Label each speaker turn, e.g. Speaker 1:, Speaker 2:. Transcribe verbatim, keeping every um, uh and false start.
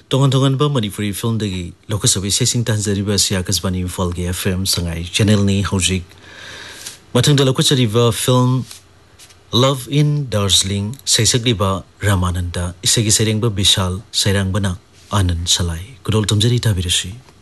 Speaker 1: Tongan tongan ba Manipuri film dagi Lokasabi sesing tanzariba si Akasbani Imphal ge F M sangai channel ni hojik. Mathang da lokachariba film Love in Darjeeling saisakliba Ramananda isagi sereng ba Bishal sairang bana Anand Salai kudol tumjari tabirashi.